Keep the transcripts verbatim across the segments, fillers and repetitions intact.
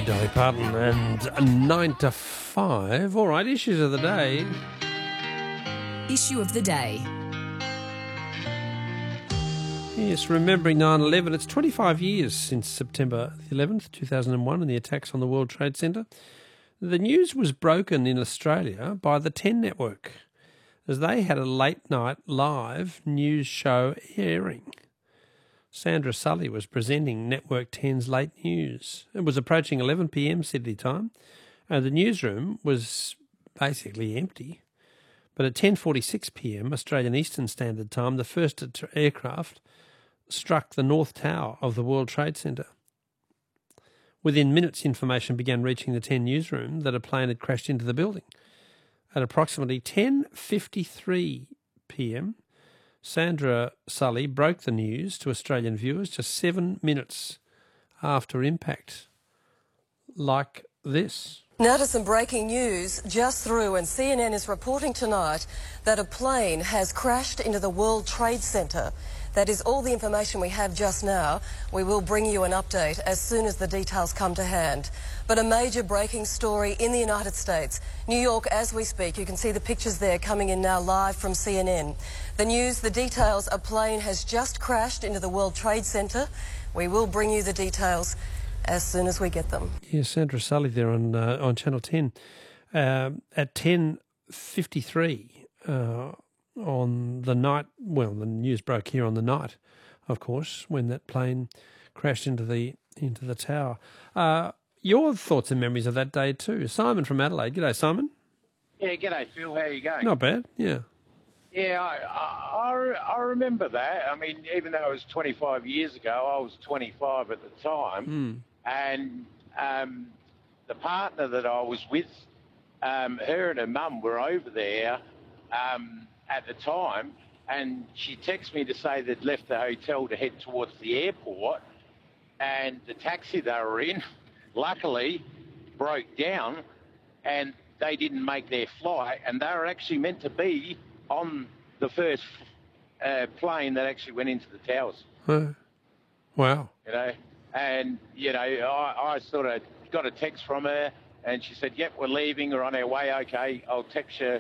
Dolly Parton and nine to five. All right, issues of the day. Issue of the day. Yes, remembering nine eleven. It's twenty-five years since September the eleventh, two thousand one, and the attacks on the World Trade Center. The news was broken in Australia by the ten Network, as they had a late-night live news show airing. Sandra Sully was presenting Network ten's Late News. It was approaching eleven p m Sydney time, and the newsroom was basically empty. But at ten forty-six p m Australian Eastern Standard Time, the first aircraft struck the North Tower of the World Trade Center. Within minutes, information began reaching the ten newsroom that a plane had crashed into the building. At approximately ten fifty-three p m, Sandra Sully broke the news to Australian viewers just seven minutes after impact. Like this. Now to some breaking news just through, and C N N is reporting tonight that a plane has crashed into the World Trade Center. That is all the information we have just now. We will bring you an update as soon as the details come to hand. But a major breaking story in the United States. New York, as we speak, you can see the pictures there coming in now live from C N N. The news, the details, a plane has just crashed into the World Trade Center. We will bring you the details as soon as we get them. Yes, Sandra Sully there on uh, on Channel ten. Uh, at ten fifty-three uh, on the night, well, the news broke here on the night, of course, when that plane crashed into the into the tower. Uh, your thoughts and memories of that day too. Simon from Adelaide. G'day, Simon. Yeah, g'day, Phil. How are you going? Not bad, yeah. Yeah, I, I, I remember that. I mean, even though it was twenty-five years ago, I was twenty-five at the time. Mm. And um, the partner that I was with, um, her and her mum were over there um, at the time, and she texted me to say they'd left the hotel to head towards the airport, and the taxi they were in, luckily, broke down, and they didn't make their flight, and they were actually meant to be on the first uh, plane that actually went into the towers. Huh. Wow. You know, and, you know, I, I sort of got a text from her, and she said, yep, we're leaving, we're on our way, okay, I'll text you,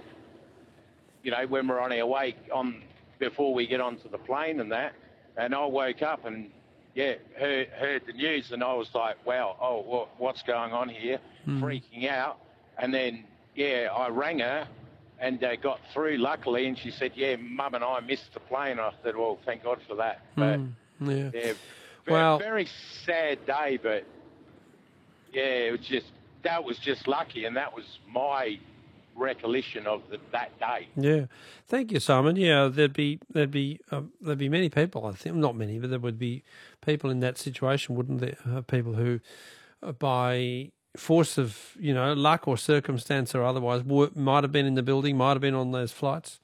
you know, when we're on our way on before we get onto the plane and that. And I woke up and, yeah, heard, heard the news, and I was like, wow, oh, what, what's going on here? Mm. Freaking out. And then, yeah, I rang her and uh, got through, luckily, and she said, yeah, Mum and I missed the plane. I said, well, thank God for that. But, mm, yeah. yeah well, very sad day, but, yeah, it was just, that was just lucky, and that was my recollection of the, that day. Yeah, thank you, Simon. Yeah, there'd be there'd be uh, there'd be many people. I think not many, but there would be people in that situation, wouldn't there? Uh, people who, uh, by force of you know luck or circumstance or otherwise, were, might have been in the building, might have been on those flights.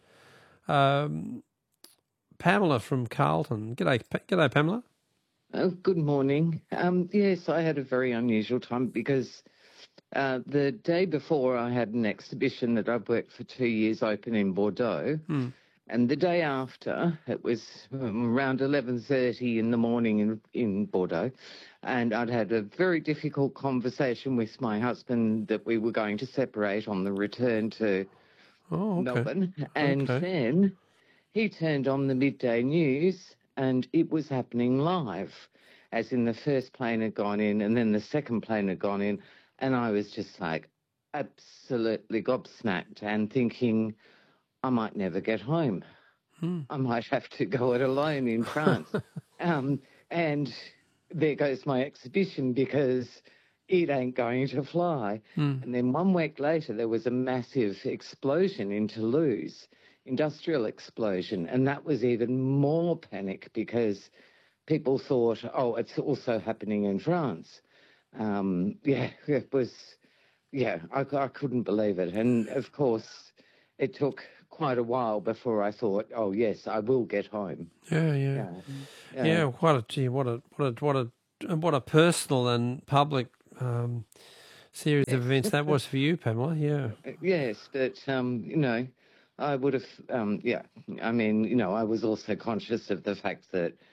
Um, Pamela from Carlton. G'day, g'day, Pamela. Oh, good morning. Um, yes, I had a very unusual time because uh, the day before I had an exhibition that I've worked for two years open in Bordeaux. Hmm. And the day after, it was um, around eleven thirty in the morning in, in Bordeaux, and I'd had a very difficult conversation with my husband that we were going to separate on the return to oh, okay. Melbourne. And okay. then he turned on the midday news, and it was happening live, as in the first plane had gone in and then the second plane had gone in, and I was just like absolutely gobsmacked and thinking, I might never get home. Hmm. I might have to go it alone in France. um, and there goes my exhibition because it ain't going to fly. Hmm. And then one week later, there was a massive explosion in Toulouse, industrial explosion. And that was even more panic because people thought, oh, it's also happening in France. Um, yeah, it was, yeah, I, I couldn't believe it. And, of course, it took quite a while before I thought, oh, yes, I will get home. Yeah, yeah. Yeah, yeah. yeah what a, gee, what a, what a, what a, what a personal and public um, series yeah. of events that was for you, Pamela, yeah. Yes, but, um, you know, I would have, um, yeah, I mean, you know, I was also conscious of the fact that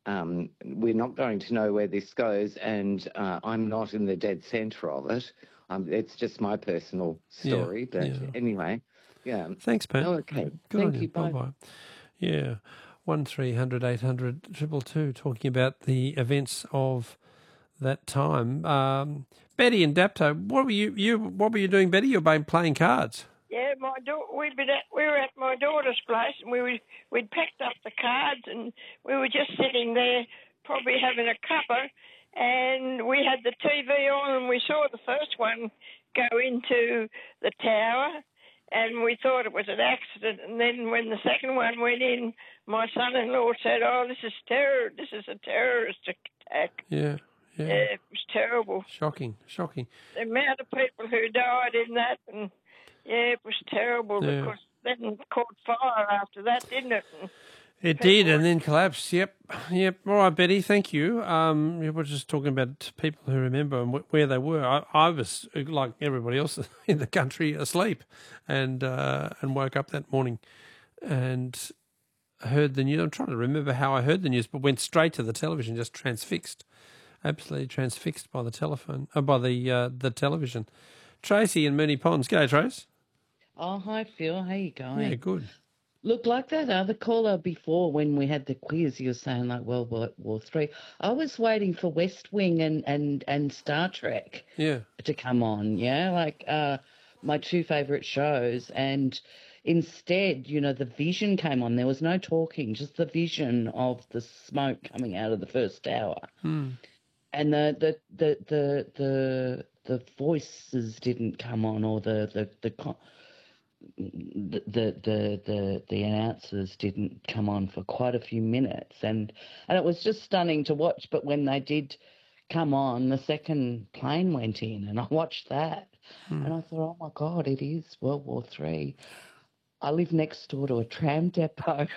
Um, we're not going to know where this goes, and uh, I'm not in the dead centre of it. Um, it's just my personal story. Yeah, but yeah. anyway, yeah. Thanks, Pat. Oh, okay. Good Thank on you. Bye. Bye-bye. Yeah. one three hundred eight hundred two two two, talking about the events of that time. Um, Betty and Dapto, what were you, you what were you doing, Betty? You've been playing cards. Yeah, my da- we'd been at, we were at my daughter's place, and we were, we'd packed up the cards, and we were just sitting there, probably having a cuppa, and we had the T V on, and we saw the first one go into the tower, and we thought it was an accident. And then when the second one went in, my son-in-law said, "Oh, this is terror. This is a terrorist attack." Yeah, yeah. Yeah, it was terrible. Shocking, shocking. The amount of people who died in that, and yeah, it was terrible Yeah. because then it caught fire after that, didn't it? And It did, and then collapsed. Yep, yep. All right, Betty, thank you. Um, we were just talking about people who remember and wh- where they were. I, I was, like everybody else in the country, asleep, and uh, and woke up that morning and heard the news. I'm trying to remember how I heard the news, but went straight to the television, just transfixed, absolutely transfixed by the telephone, uh, by the uh, the television. Tracy in Moonee Ponds. G'day, Trace. Oh, hi, Phil. How you going? Yeah, good. Look, like that other caller before when we had the quiz, you were saying like World War, War Three. I was waiting for West Wing and, and, and Star Trek Yeah. to come on, yeah, like uh, my two favourite shows. And instead, you know, the vision came on. There was no talking, just the vision of the smoke coming out of the first tower. Hmm. And the the, the, the, the, the voices didn't come on, or the, the, the, the The, the the the announcers didn't come on for quite a few minutes, and and it was just stunning to watch. But when they did come on, the second plane went in, and I watched that, Hmm. and I thought, oh my God, it is World War Three. I live next door to a tram depot.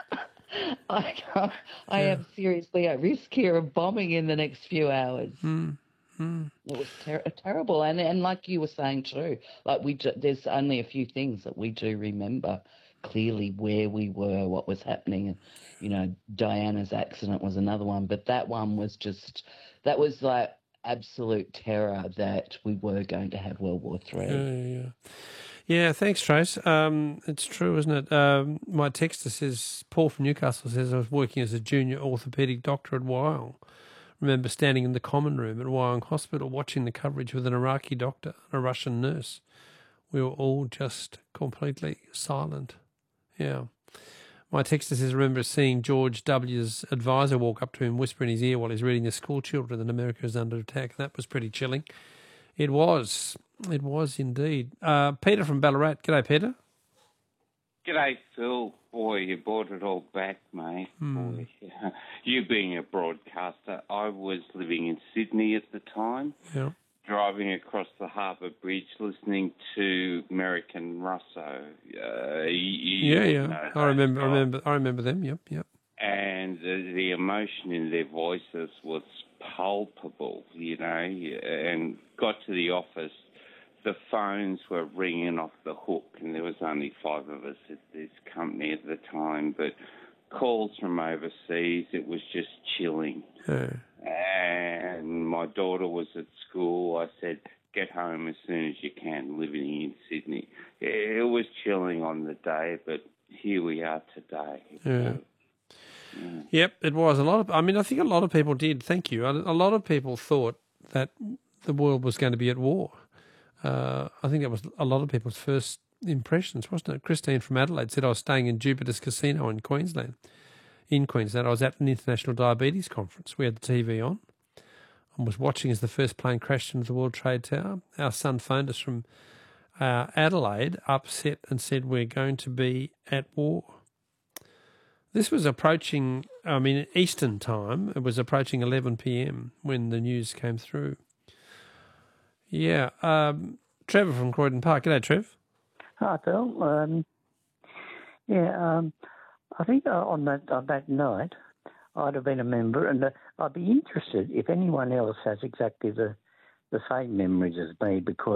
I can't, I Yeah. am seriously at risk here of bombing in the next few hours. Hmm. Hmm. It was ter- terrible, and and like you were saying too, like we do, there's only a few things that we do remember clearly where we were, what was happening. You know, Diana's accident was another one, but that one was just that was like absolute terror that we were going to have World War Three. Yeah, yeah, yeah. Yeah, thanks, Trace. Um, it's true, isn't it? Um, my texter says, Paul from Newcastle says, I was working as a junior orthopaedic doctor at Wyong. Remember standing in the common room at Wyong Hospital watching the coverage with an Iraqi doctor and a Russian nurse. We were all just completely silent. Yeah. My texter says, remember seeing George W.'s advisor walk up to him, whisper in his ear while he's reading the school children that America is under attack. That was pretty chilling. It was. It was indeed. Uh, Peter from Ballarat. G'day, Peter. G'day, Phil. Boy, you brought it all back, mate. Hmm. Boy, you being a broadcaster, I was living in Sydney at the time, Yeah. driving across the Harbour Bridge, listening to Merrick and Russo. Uh, you, you Yeah, would yeah. know I remember. I those guys. remember. I remember them. Yep, yep. And the, the emotion in their voices was palpable, you know. And got to the office, the phones were ringing off the hook, and there was only five of us at this company at the time. But calls from overseas, it was just chilling. Yeah. And my daughter was at school. I said, get home as soon as you can, living in Sydney. It was chilling on the day, but here we are today. Yeah. So, yeah. Yep, it was a lot of. I mean, I think a lot of people did. Thank you. A, a lot of people thought that the world was going to be at war. Uh, I think that was a lot of people's first impressions, wasn't it? Christine from Adelaide said I was staying in Jupiter's Casino in Queensland. In Queensland, I was at an international diabetes conference. We had the T V on and was watching as the first plane crashed into the World Trade Tower. Our son phoned us from uh, Adelaide, upset, and said we're going to be at war. This was approaching, I mean, Eastern time. It was approaching eleven p.m. when the news came through. Yeah. Um, Trevor from Croydon Park. G'day, Trev. Hi, Phil. Um, yeah, um, I think uh, on that on that night, I'd have been a member, and uh, I'd be interested if anyone else has exactly the the same memories as me, because